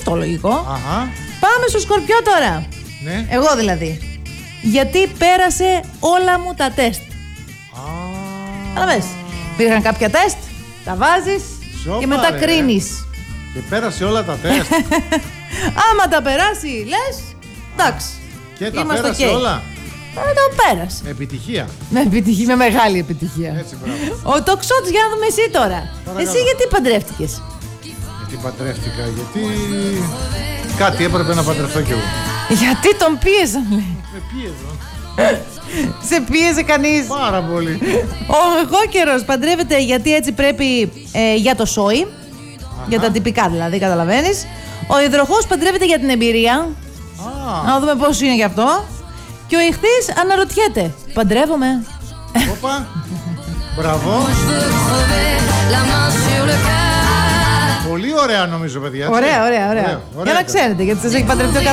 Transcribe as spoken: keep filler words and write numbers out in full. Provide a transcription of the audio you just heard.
αυτό λογικό. Αχα. Πάμε στο Σκορπιό τώρα. Ναι. Εγώ δηλαδή. Γιατί πέρασε όλα μου τα τεστ. Αλλά βες, πήγαν κάποια τεστ, τα βάζεις Σοπα, και μετά ρε. κρίνεις. Και πέρασε όλα τα τεστ. Άμα τα περάσει, λες, εντάξει. Και τα είμαστε πέρασε ok. όλα. Ε, το πέρασε. Επιτυχία. Με επιτυχία, με μεγάλη επιτυχία. Έτσι, μπράβο. Ο τοξότς, για να δούμε εσύ τώρα. Παρακαλώ. Εσύ γιατί παντρεύτηκες? Γιατί παντρεύτηκα, γιατί κάτι έπρεπε να παντρευτώ κι εγώ. Γιατί τον πίεζαν, λέει. Με πίεζαν. Σε πίεζε κανείς? Πάρα πολύ. Ο Γόκερος παντρεύεται γιατί έτσι πρέπει ε, για το σόι. Για τα τυπικά δηλαδή, καταλαβαίνεις. Ο Υδροχόος παντρεύεται για την εμπειρία. Α, Να δούμε πώς είναι γι' αυτό. Και ο Ιχθύς αναρωτιέται. Παντρεύομαι? όπα. Μπράβο. Πολύ ωραία νομίζω, παιδιά. έτσι. Ωραία, ωραία, ωραία. Ωραίο, Για ωραία να ήταν. ξέρετε, γιατί σας έχει παντρευτεί ο